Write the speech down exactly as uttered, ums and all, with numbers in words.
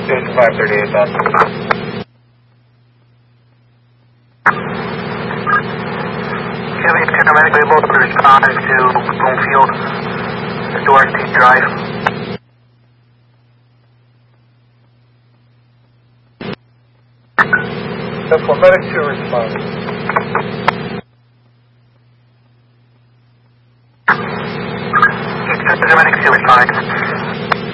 Station five thirty-eight, Boston. Chevy paramedic able to respond to Bloomfield, Dorothy Drive. That's one, medic two respond. Paramedic two respond.